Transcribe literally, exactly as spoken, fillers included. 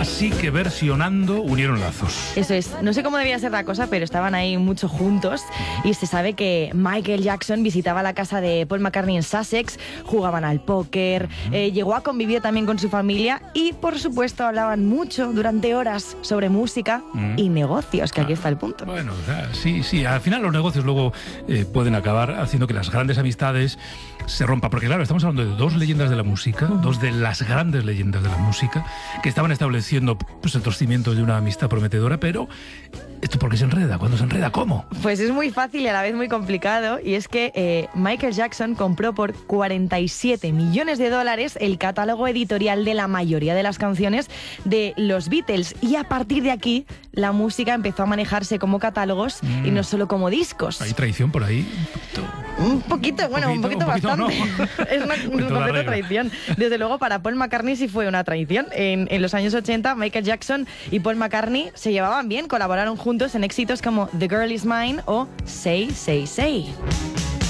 Así que versionando unieron lazos. Eso es. No sé cómo debía ser la cosa, pero estaban ahí mucho juntos y se sabe que Michael Jackson visitaba la casa de Paul McCartney en Sussex, jugaban al póker, eh, llegó a convivir también con su familia y, por supuesto, hablaban mucho durante horas sobre música mm. y negocios, que aquí está el punto. Bueno, o sea, sí, sí. Al final los negocios luego eh, pueden acabar haciendo que las grandes amistades se rompan. Porque claro, estamos hablando de dos leyendas de la música, uh-huh. dos de las grandes leyendas de la música, que estaban estableciendo pues, estos cimientos de una amistad prometedora, pero ¿esto por qué se enreda? ¿Cuándo se enreda? ¿Cómo? Pues es muy fácil y a la vez muy complicado, y es que eh, Michael Jackson compró por cuarenta y siete millones de dólares el catálogo editorial de la mayoría de las canciones de los Beatles, y a partir de aquí la música empezó a manejarse como catálogos mm. y no solo como discos. ¿Hay traición por ahí? Un poquito, bueno, un poquito, un poquito, un poquito bastante. No. Es una completa traición. Desde luego, para Paul McCartney sí fue una traición. En, en los años ochenta, Michael Jackson y Paul McCartney se llevaban bien, colaboraron juntos en éxitos como The Girl Is Mine o Say, Say, Say.